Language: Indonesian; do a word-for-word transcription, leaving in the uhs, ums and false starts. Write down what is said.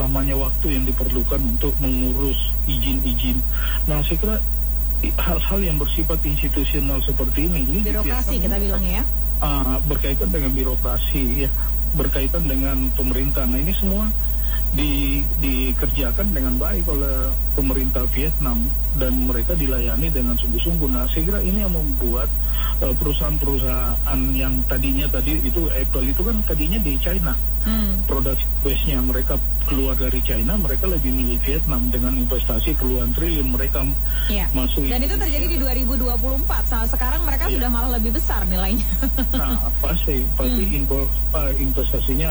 lamanya waktu yang diperlukan untuk mengurus izin-izin. Nah, saya kira hal-hal yang bersifat institusional seperti ini, ini birokrasi kita bilang ya, uh, berkaitan dengan birokrasi, ya, berkaitan dengan pemerintah. Nah, ini semua di, dikerjakan dengan baik oleh pemerintah Vietnam dan mereka dilayani dengan sungguh-sungguh. Nah, saya kira ini yang membuat uh, perusahaan-perusahaan yang tadinya tadi itu Apple itu kan tadinya di China, hmm. produk base-nya mereka keluar dari China, mereka lebih milih Vietnam dengan investasi puluhan triliun mereka ya. masuk. Dan itu terjadi di dua ribu dua puluh empat. Sekarang mereka ya. sudah malah lebih besar nilainya. Nah, pasti pasti hmm. investasinya